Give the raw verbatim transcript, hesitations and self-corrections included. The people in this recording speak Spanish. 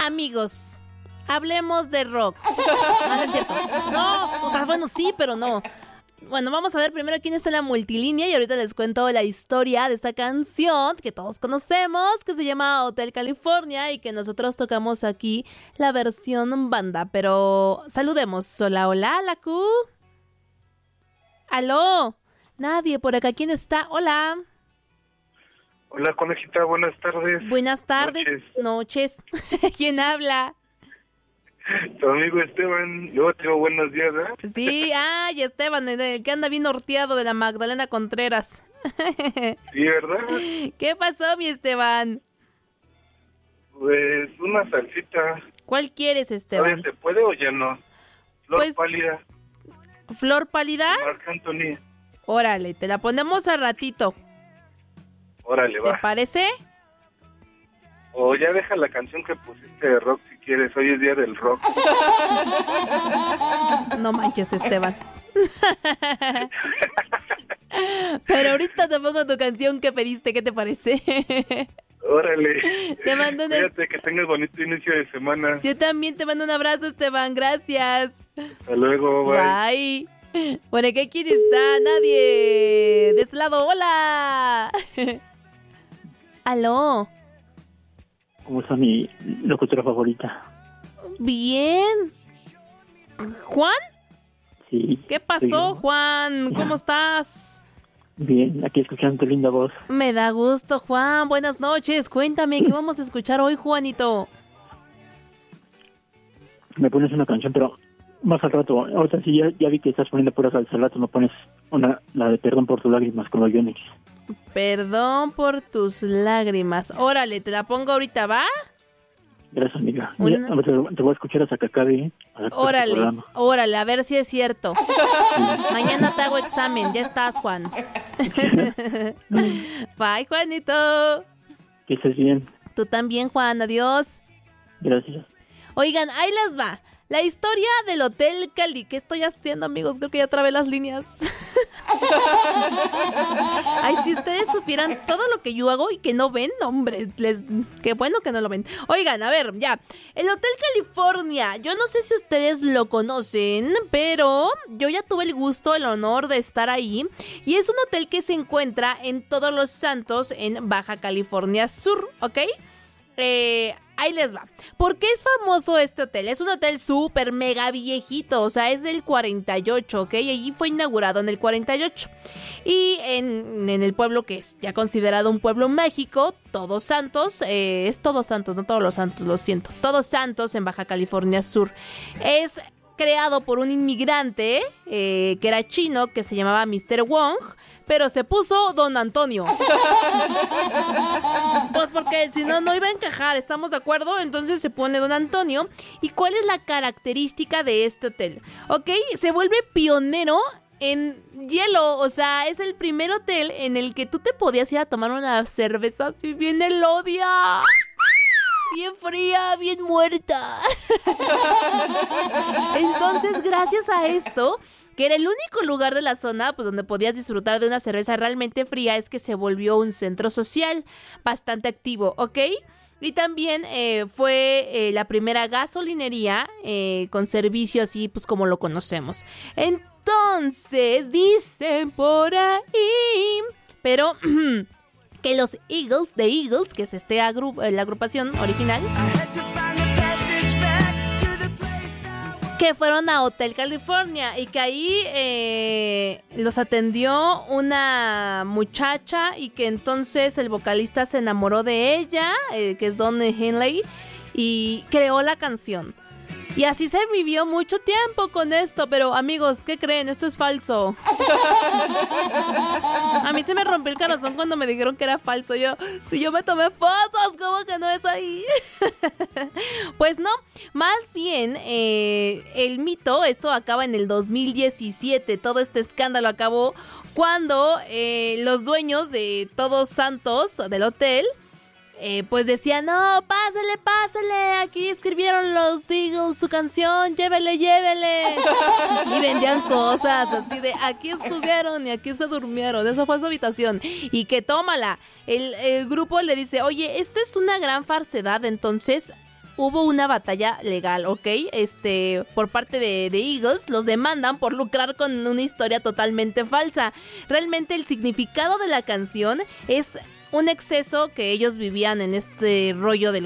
Amigos, hablemos de rock. No, no es cierto. No, o sea, bueno, sí, pero no. Bueno, vamos a ver primero quién está en la multilínea y ahorita les cuento la historia de esta canción que todos conocemos, que se llama Hotel California y que nosotros tocamos aquí la versión banda. Pero saludemos. Hola, hola, la Q. Aló. Nadie por acá. ¿Quién está? Hola. Hola, conejita. Buenas tardes. Buenas tardes. Noches. Noches. ¿Quién habla? Tu amigo Esteban. Yo te digo buenos días, ¿eh? Sí, ay, Esteban, el que anda bien horteado de la Magdalena Contreras. Sí, ¿verdad? ¿Qué pasó, mi Esteban? Pues una salsita. ¿Cuál quieres, Esteban? ¿Se puede o ya no? Flor pues, pálida. ¿Flor pálida? Marc Anthony. Órale, te la ponemos a ratito. Órale, va. ¿Te parece? O ya deja la canción que pusiste de rock si quieres. Hoy es día del rock. No manches, Esteban. Pero ahorita te pongo tu canción que pediste. ¿Qué te parece? Órale. Te mando una... Fíjate que tengas bonito inicio de semana. Yo también te mando un abrazo, Esteban. Gracias. Hasta luego. Bye. Bye. Bueno, ¿qué quién está? Nadie. De este lado, hola. Aló. ¿Cómo está mi locutora favorita? Bien. ¿Juan? Sí. ¿Qué pasó, Juan? ¿Cómo estás? Bien, aquí escuchando tu linda voz. Me da gusto, Juan. Buenas noches. Cuéntame, ¿qué vamos a escuchar hoy, Juanito? Me pones una canción, pero más al rato. Ahorita sí, ya, ya vi que estás poniendo pura salsa. Al rato me pones una, la de Perdón por tus lágrimas con los Yonix. Perdón por tus lágrimas. Órale, te la pongo ahorita, ¿va? Gracias, amiga. Una... Ya, a ver, te, te voy a escuchar hasta que acabe. ¿eh? Órale, órale, a ver si es cierto. Sí. Mañana te hago examen, ya estás, Juan. Bye, Juanito. Que estés bien. Tú también, Juan, adiós. Gracias. Oigan, ahí les va. La historia del Hotel Cali. ¿Qué estoy haciendo, amigos? Creo que ya trabé las líneas. Ay, si ustedes supieran todo lo que yo hago y que no ven, hombre, les... qué bueno que no lo ven. Oigan, a ver, ya. El Hotel California, yo no sé si ustedes lo conocen, pero yo ya tuve el gusto, el honor de estar ahí. Y es un hotel que se encuentra en Todos los Santos, en Baja California Sur, ¿ok? Eh... Ahí les va. ¿Por qué es famoso este hotel? Es un hotel súper mega viejito, o sea, es del cuarenta y ocho, ¿ok? Y allí fue inaugurado en el cuarenta y ocho. Y en, en el pueblo que es ya considerado un pueblo mágico, Todos Santos, eh, es Todos Santos, no Todos los Santos, lo siento. Todos Santos en Baja California Sur. Es creado por un inmigrante eh, que era chino, que se llamaba mister Wong, pero se puso Don Antonio. Pues porque si no, no iba a encajar, ¿estamos de acuerdo? Entonces se pone Don Antonio. ¿Y cuál es la característica de este hotel? Ok, se vuelve pionero en hielo, o sea, es el primer hotel en el que tú te podías ir a tomar una cerveza así bien elodia. Bien fría, bien muerta. Entonces, gracias a esto, que era el único lugar de la zona pues donde podías disfrutar de una cerveza realmente fría, es que se volvió un centro social bastante activo, ¿ok? Y también eh, fue eh, la primera gasolinería eh, con servicio así pues como lo conocemos. Entonces, dicen por ahí, pero... que los Eagles, The Eagles, que es este agru- la agrupación original, que fueron a Hotel California y que ahí eh, los atendió una muchacha y que entonces el vocalista se enamoró de ella, eh, que es Don Henley, y creó la canción. Y así se vivió mucho tiempo con esto, pero amigos, ¿qué creen? Esto es falso. A mí se me rompió el corazón cuando me dijeron que era falso. Yo, si yo me tomé fotos, ¿cómo que no es ahí? Pues no, más bien eh, el mito, esto acaba en el dos mil diecisiete, todo este escándalo acabó cuando eh, los dueños de Todos Santos, del hotel, Eh, pues decía, no, pásale, pásale, aquí escribieron los Eagles su canción, llévele, llévele. Y vendían cosas así de, aquí estuvieron y aquí se durmieron, esa fue su habitación. Y que tómala, el, el grupo le dice, oye, esto es una gran falsedad, entonces hubo una batalla legal, ¿ok? Este, por parte de, de Eagles, los demandan por lucrar con una historia totalmente falsa. Realmente el significado de la canción es un exceso que ellos vivían en este rollo del